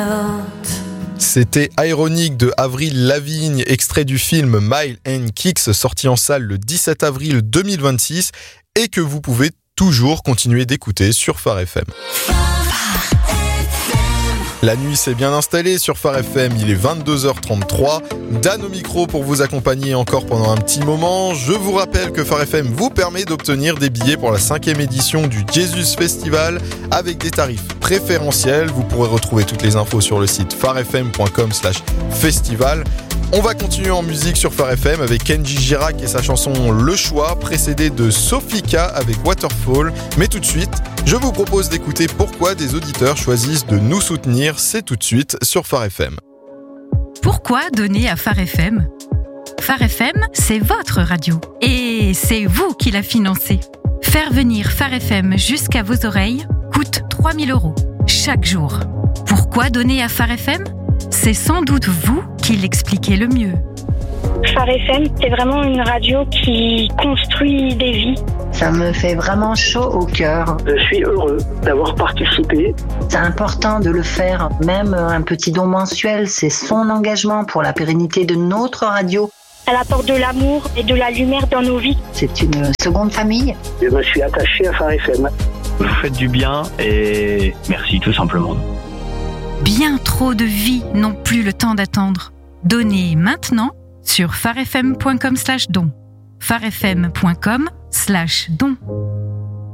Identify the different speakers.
Speaker 1: C'était Ironic de Avril Lavigne, extrait du film Mile and Kicks, sorti en salle le 17 avril 2026 et que vous pouvez toujours continuer d'écouter sur Phare FM. La nuit s'est bien installée sur Phare FM, il est 22h33. Dan au micro pour vous accompagner encore pendant un petit moment. Je vous rappelle que Phare FM vous permet d'obtenir des billets pour la 5e édition du Jesus Festival avec des tarifs préférentiels. Vous pourrez retrouver toutes les infos sur le site pharefm.com/festival. On va continuer en musique sur Phare FM avec Kenji Girac et sa chanson Le Choix, précédée de Sofika avec Waterfall. Mais tout de suite, je vous propose d'écouter pourquoi des auditeurs choisissent de nous soutenir. C'est tout de suite sur Phare FM.
Speaker 2: Pourquoi donner à Phare FM ? Phare FM, c'est votre radio. Et c'est vous qui la financez. Faire venir Phare FM jusqu'à vos oreilles coûte 3 000 € chaque jour. Pourquoi donner à Phare FM ? C'est sans doute vous qui l'expliquez le mieux.
Speaker 3: Phare FM, c'est vraiment une radio qui construit des vies.
Speaker 4: Ça me fait vraiment chaud au cœur.
Speaker 5: Je suis heureux d'avoir participé.
Speaker 4: C'est important de le faire, même un petit don mensuel, c'est son engagement pour la pérennité de notre radio.
Speaker 3: Elle apporte de l'amour et de la lumière dans nos vies.
Speaker 4: C'est une seconde famille.
Speaker 5: Je me suis attaché à Phare FM.
Speaker 6: Vous faites du bien et merci tout simplement.
Speaker 2: Bien trop de vies n'ont plus le temps d'attendre. Donnez maintenant sur pharefm.com/don. pharefm.com/don.